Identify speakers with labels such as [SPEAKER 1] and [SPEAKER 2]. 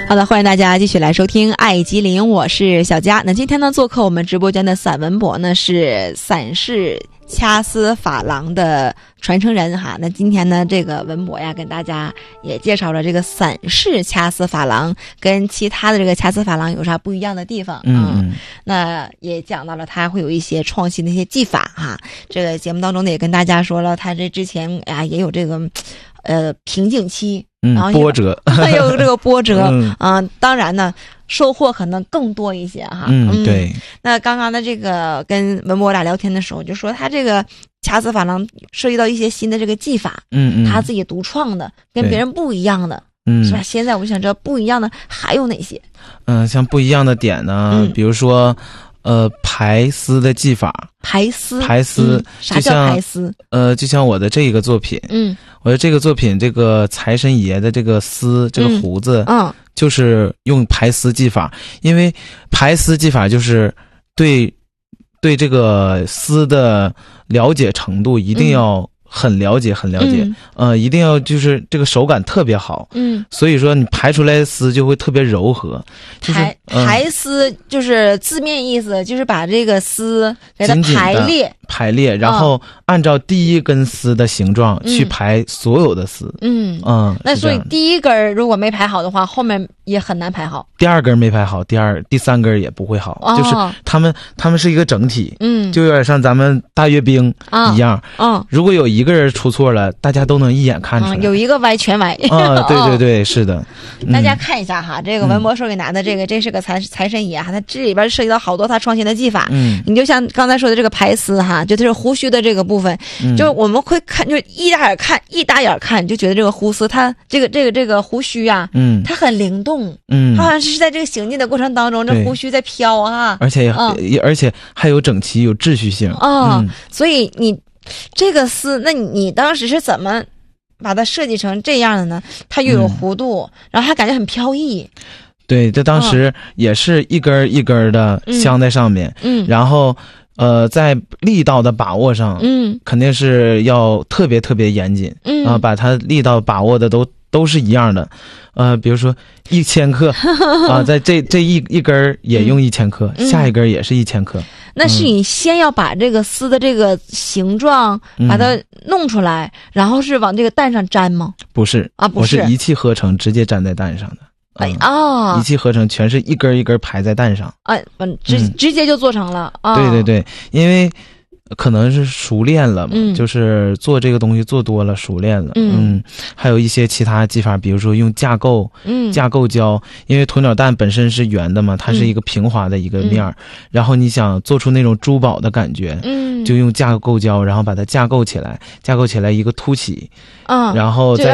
[SPEAKER 1] 好的，欢迎大家继续来收听爱吉林，我是小佳。那今天呢，做客我们直播间的散文博呢是散氏掐丝珐琅的传承人哈。那今天呢，这个文博呀跟大家也介绍了这个散氏掐丝珐琅跟其他的这个掐丝珐琅有啥不一样的地方那也讲到了它会有一些创新的一些技法哈。这个节目当中呢也跟大家说了，它这之前也有这个瓶颈期，然后
[SPEAKER 2] 波折，
[SPEAKER 1] 还有这个波折当然呢收获可能更多一些哈。
[SPEAKER 2] 对。
[SPEAKER 1] 那刚刚的这个跟文博俩聊天的时候就说他这个掐丝珐琅涉及到一些新的这个技法，他自己独创的跟别人不一样的，是吧？现在我想知道不一样的还有哪些？
[SPEAKER 2] 像不一样的点呢，比如说排丝的技法。排丝
[SPEAKER 1] 啥叫排丝？
[SPEAKER 2] 就像我的这个作品，我的这个作品，这个财神爷的这个丝，这个胡子，就是用排丝技法。因为排丝技法就是对这个丝的了解程度一定要很了解，一定要就是这个手感特别好，所以说你排出来的丝就会特别柔和。
[SPEAKER 1] 排丝就是字面意思，就是把这个丝给它排列，
[SPEAKER 2] 然后按照第一根丝的形状去排所有的丝。
[SPEAKER 1] 那所以第一根如果没排好的话，后面也很难排好。
[SPEAKER 2] 第二根没排好，第三根也不会好，就是他们是一个整体，就有点像咱们大阅兵一样。如果有一个人出错了，大家都能一眼看出来。有
[SPEAKER 1] 一个歪全歪。
[SPEAKER 2] 对，是的。
[SPEAKER 1] 大家看一下哈，这个文博手里拿的这是个财神爷哈，它这里边涉及到好多它创新的技法。你就像刚才说的这个排丝哈，就它是胡须的这个部分，就我们会看，就一打眼看就觉得这个胡丝它这个胡须啊，它很灵动，它好像是在这个行进的过程当中，这胡须在飘啊，
[SPEAKER 2] 而且还有整齐有秩序性
[SPEAKER 1] 所以你这个丝，那你当时是怎么把它设计成这样的呢？它又有弧度，然后还感觉很飘逸。
[SPEAKER 2] 对，这当时也是一根一根的镶在上面，然后在力道的把握上，肯定是要特别特别严谨，把它力道把握的都是一样的。比如说1000克在这一根也用1000克，下一根也是1000克。
[SPEAKER 1] 那是你先要把这个丝的这个形状把它弄出来，然后是往这个蛋上粘吗？不是，
[SPEAKER 2] 我是一气呵成直接粘在蛋上的。一气呵成，全是一根一根排在蛋上。
[SPEAKER 1] 直接就做成了。
[SPEAKER 2] 对，因为可能是熟练了嘛，就是做这个东西做多了熟练了。还有一些其他技法，比如说用架构胶，因为鸵鸟蛋本身是圆的嘛，它是一个平滑的一个面然后你想做出那种珠宝的感觉，就用架构胶，然后把它架构起来一个凸起，然后再